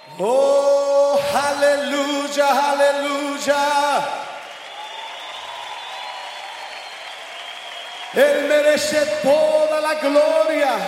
Oh, aleluya, aleluya. Él merece toda la gloria.